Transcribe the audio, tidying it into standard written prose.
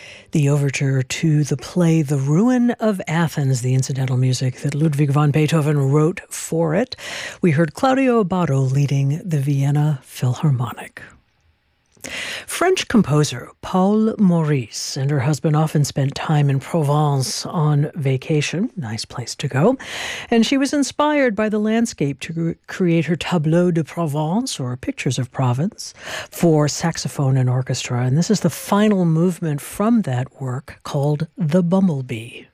The overture to the play The Ruin of Athens, the incidental music that Ludwig van Beethoven wrote for it. We heard Claudio Abbado leading the Vienna Philharmonic. French composer Paul Maurice and her husband often spent time in Provence on vacation. Nice place to go. And she was inspired by the landscape to create her Tableau de Provence, or Pictures of Provence, for saxophone and orchestra. And this is the final movement from that work called The Bumblebee.